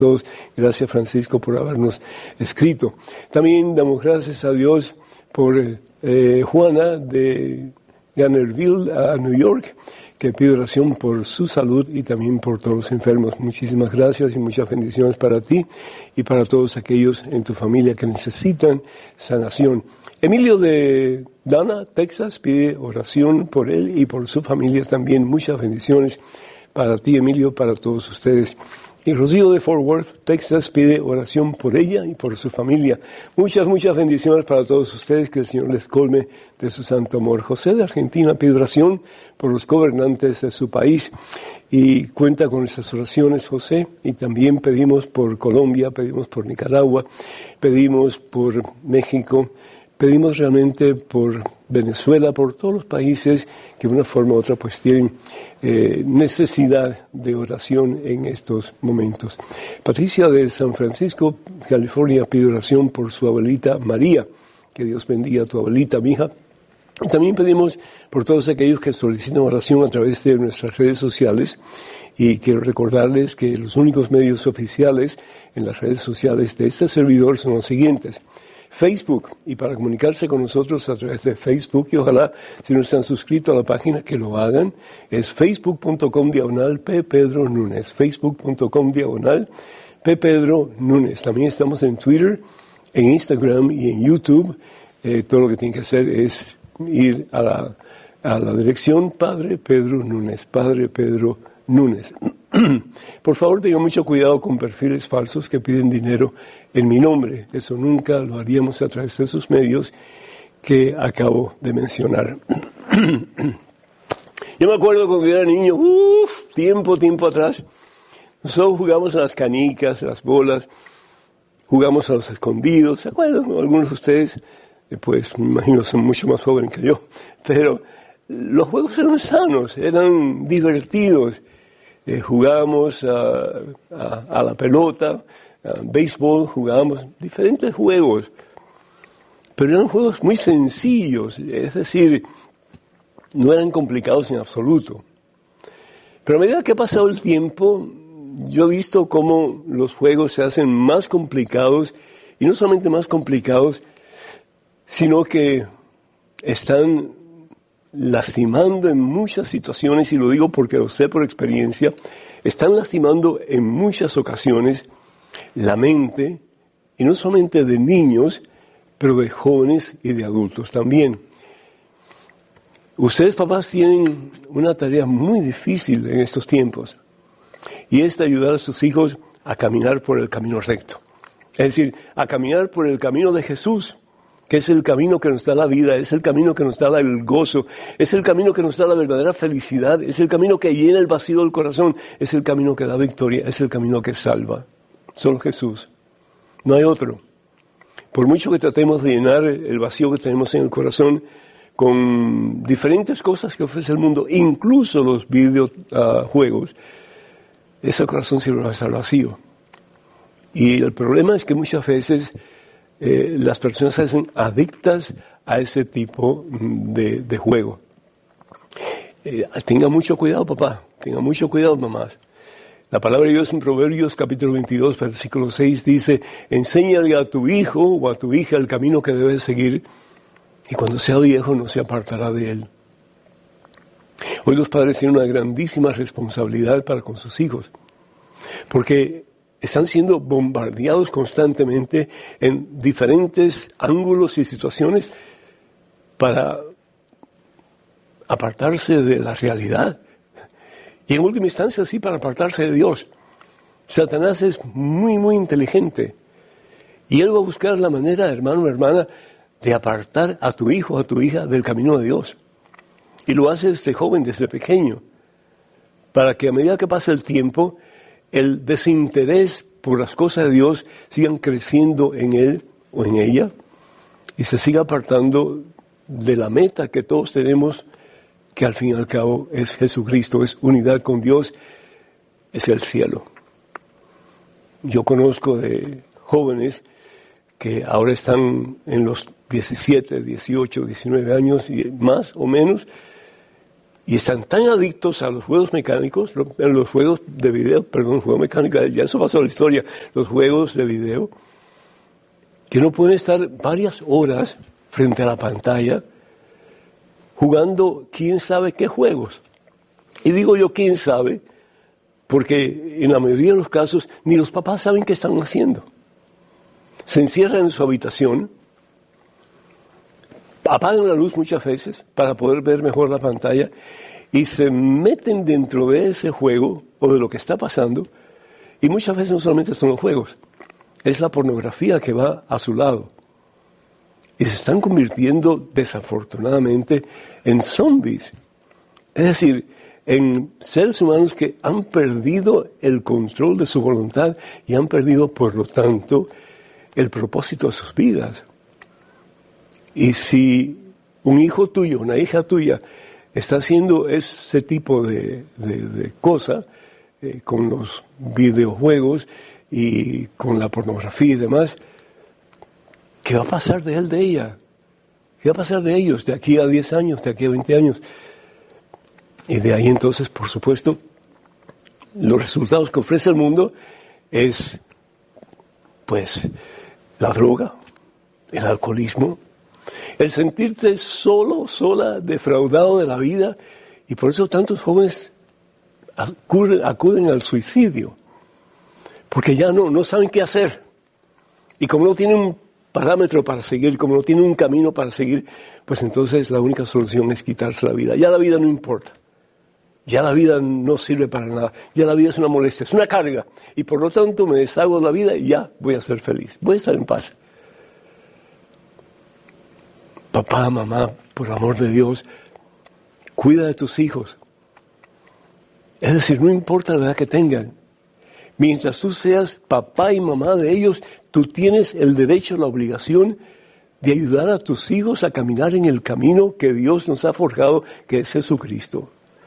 todos. Gracias, Francisco, por habernos escrito. También damos gracias a Dios por Juana de Gannerville, a New York, que pide oración por su salud y también por todos los enfermos. Muchísimas gracias y muchas bendiciones para ti y para todos aquellos en tu familia que necesitan sanación. Emilio de Dana, Texas, pide oración por él y por su familia también. Muchas bendiciones para ti, Emilio, para todos ustedes. Y Rocío de Fort Worth, Texas, pide oración por ella y por su familia. Muchas bendiciones para todos ustedes, que el Señor les colme de su santo amor. José de Argentina pide oración por los gobernantes de su país y cuenta con nuestras oraciones, José. Y también pedimos por Colombia, pedimos por Nicaragua, pedimos por México, pedimos realmente por Venezuela, por todos los países que de una forma u otra pues tienen necesidad de oración en estos momentos. Patricia de San Francisco, California, pide oración por su abuelita María. Que Dios bendiga a tu abuelita, mija. Y también pedimos por todos aquellos que solicitan oración a través de nuestras redes sociales. Y quiero recordarles que los únicos medios oficiales en las redes sociales de este servidor son los siguientes: Facebook, y para comunicarse con nosotros a través de Facebook, y ojalá si no están suscritos a la página que lo hagan, es facebook.com/P. Pedro Núñez, facebook.com/P. Pedro Núñez. También estamos en Twitter, en Instagram y en YouTube. Todo lo que tienen que hacer es ir a la dirección Padre Pedro Núñez, Padre Pedro Núñez. Por favor, tengan mucho cuidado con perfiles falsos que piden dinero en mi nombre. Eso nunca lo haríamos a través de esos medios que acabo de mencionar. Yo me acuerdo cuando yo era niño, tiempo atrás, nosotros jugamos a las canicas, a las bolas, jugamos a los escondidos. ¿Se acuerdan? Algunos de ustedes, pues me imagino, son mucho más jóvenes que yo, pero los juegos eran sanos, eran divertidos. Jugábamos a la pelota, a béisbol, jugábamos diferentes juegos, pero eran juegos muy sencillos, es decir, no eran complicados en absoluto. Pero a medida que ha pasado el tiempo, yo he visto cómo los juegos se hacen más complicados, y no solamente más complicados, sino que están lastimando en muchas situaciones, y lo digo porque lo sé por experiencia, están lastimando en muchas ocasiones la mente, y no solamente de niños, pero de jóvenes y de adultos también. Ustedes, papás, tienen una tarea muy difícil en estos tiempos, y es de ayudar a sus hijos a caminar por el camino recto. Es decir, a caminar por el camino de Jesús, que es el camino que nos da la vida, es el camino que nos da el gozo, es el camino que nos da la verdadera felicidad, es el camino que llena el vacío del corazón, es el camino que da victoria, es el camino que salva. Solo Jesús. No hay otro. Por mucho que tratemos de llenar el vacío que tenemos en el corazón con diferentes cosas que ofrece el mundo, incluso los videojuegos, ese corazón siempre va a estar vacío. Y el problema es que muchas veces las personas se hacen adictas a ese tipo de juego. Tenga mucho cuidado, papá. Tenga mucho cuidado, mamás. La palabra de Dios en Proverbios capítulo 22, versículo 6 dice: enséñale a tu hijo o a tu hija el camino que debe seguir, y cuando sea viejo no se apartará de él. Hoy los padres tienen una grandísima responsabilidad para con sus hijos, porque están siendo bombardeados constantemente en diferentes ángulos y situaciones para apartarse de la realidad. Y en última instancia, sí, para apartarse de Dios. Satanás es muy inteligente. Y él va a buscar la manera, hermano o hermana, de apartar a tu hijo o a tu hija del camino de Dios. Y lo hace desde joven, desde pequeño, para que a medida que pasa el tiempo, el desinterés por las cosas de Dios sigan creciendo en él o en ella y se siga apartando de la meta que todos tenemos, que al fin y al cabo es Jesucristo, es unidad con Dios, es el cielo. Yo conozco de jóvenes que ahora están en los 17, 18, 19 años y más o menos, Y están tan adictos a los juegos mecánicos, los juegos de video, juegos mecánicos, ya eso pasó en la historia, los juegos de video, que no pueden estar varias horas frente a la pantalla jugando quién sabe qué juegos. Y digo yo quién sabe, porque en la mayoría de los casos ni los papás saben qué están haciendo. Se encierran en su habitación, apagan la luz muchas veces para poder ver mejor la pantalla y se meten dentro de ese juego o de lo que está pasando, y muchas veces no solamente son los juegos, es la pornografía que va a su lado. Y se están convirtiendo desafortunadamente en zombies, es decir, en seres humanos que han perdido el control de su voluntad y han perdido, por lo tanto, el propósito de sus vidas. Y si un hijo tuyo, una hija tuya, está haciendo ese tipo de cosas con los videojuegos y con la pornografía y demás, ¿qué va a pasar de él, de ella? ¿Qué va a pasar de ellos de aquí a 10 años, de aquí a 20 años? Y de ahí entonces, por supuesto, los resultados que ofrece el mundo es, pues, la droga, el alcoholismo, el sentirte solo, sola, defraudado de la vida, y por eso tantos jóvenes acuden al suicidio, porque ya no saben qué hacer. Y como no tienen un parámetro para seguir, como no tienen un camino para seguir, pues entonces la única solución es quitarse la vida. Ya la vida no importa. Ya la vida no sirve para nada. Ya la vida es una molestia, es una carga. Y por lo tanto me deshago de la vida y ya voy a ser feliz. Voy a estar en paz. Papá, mamá, por amor de Dios, cuida de tus hijos. Es decir, no importa la edad que tengan. Mientras tú seas papá y mamá de ellos, tú tienes el derecho, la obligación de ayudar a tus hijos a caminar en el camino que Dios nos ha forjado, que es Jesucristo.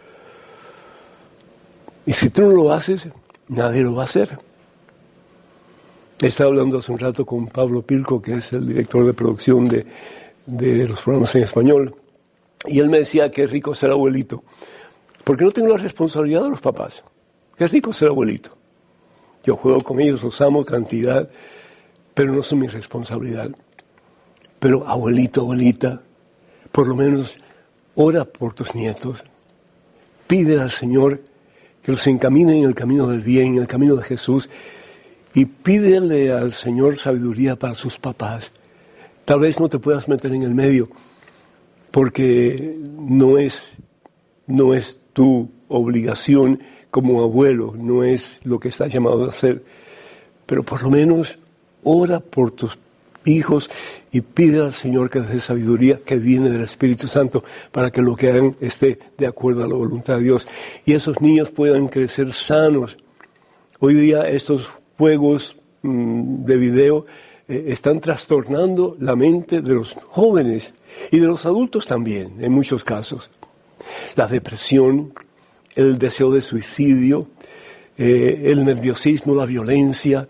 Y si tú no lo haces, nadie lo va a hacer. Estaba hablando hace un rato con Pablo Pilco, que es el director de producción de los programas en español, y él me decía que es rico ser abuelito, porque no tengo la responsabilidad de los papás. Qué rico ser abuelito. Yo juego con ellos, los amo cantidad, pero no son mi responsabilidad. Pero abuelito, abuelita, por lo menos ora por tus nietos. Pide al Señor que los encamine en el camino del bien, en el camino de Jesús, y pídele al Señor sabiduría para sus papás. Tal vez no te puedas meter en el medio, porque no es tu obligación como abuelo, no es lo que estás llamado a hacer, pero por lo menos ora por tus hijos y pide al Señor que les dé sabiduría que viene del Espíritu Santo para que lo que hagan esté de acuerdo a la voluntad de Dios y esos niños puedan crecer sanos. Hoy día estos juegos de video están trastornando la mente de los jóvenes y de los adultos también, en muchos casos. La depresión, el deseo de suicidio, el nerviosismo, la violencia,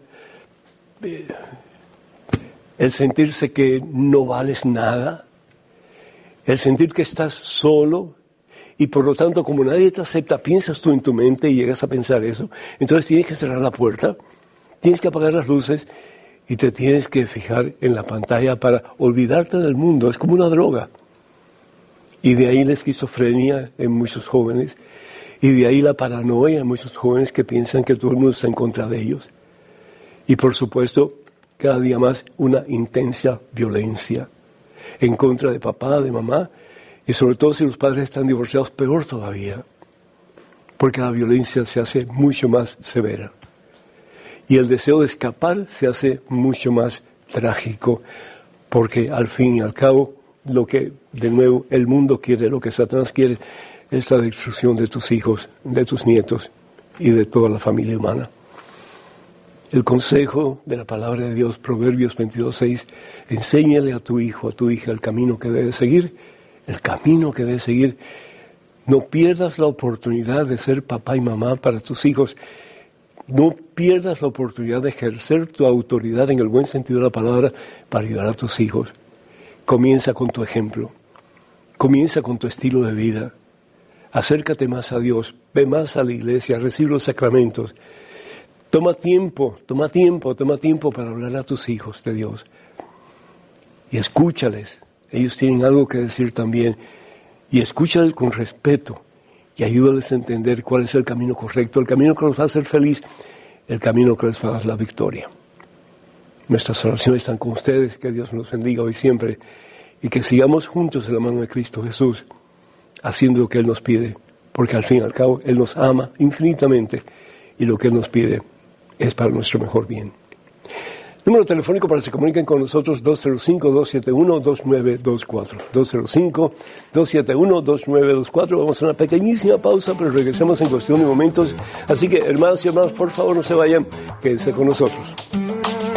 el sentirse que no vales nada, el sentir que estás solo y por lo tanto como nadie te acepta, piensas tú en tu mente y llegas a pensar eso, entonces tienes que cerrar la puerta, tienes que apagar las luces y te tienes que fijar en la pantalla para olvidarte del mundo, es como una droga. Y de ahí la esquizofrenia en muchos jóvenes, y de ahí la paranoia en muchos jóvenes que piensan que todo el mundo está en contra de ellos. Y por supuesto, cada día más una intensa violencia en contra de papá, de mamá, y sobre todo si los padres están divorciados, peor todavía, porque la violencia se hace mucho más severa. Y el deseo de escapar se hace mucho más trágico, porque al fin y al cabo, lo que de nuevo el mundo quiere, lo que Satanás quiere, es la destrucción de tus hijos, de tus nietos y de toda la familia humana. El consejo de la palabra de Dios, Proverbios 22:6, enséñale a tu hijo, a tu hija, el camino que debe seguir, el camino que debe seguir. No pierdas la oportunidad de ser papá y mamá para tus hijos. No pierdas la oportunidad de ejercer tu autoridad en el buen sentido de la palabra para ayudar a tus hijos. Comienza con tu ejemplo. Comienza con tu estilo de vida. Acércate más a Dios, ve más a la iglesia, recibe los sacramentos. Toma tiempo para hablar a tus hijos de Dios. Y escúchales, ellos tienen algo que decir también. Y escúchales con respeto y ayúdales a entender cuál es el camino correcto, el camino que los va a hacer feliz, el camino que les va a dar la victoria. Nuestras oraciones están con ustedes, que Dios nos bendiga hoy siempre y que sigamos juntos en la mano de Cristo Jesús, haciendo lo que Él nos pide, porque al fin y al cabo Él nos ama infinitamente y lo que Él nos pide es para nuestro mejor bien. Número telefónico para que se comuniquen con nosotros, 205-271-2924. 205-271-2924. Vamos a una pequeñísima pausa, pero regresamos en cuestión de momentos. Así que, hermanas y hermanos, por favor no se vayan, quédense con nosotros.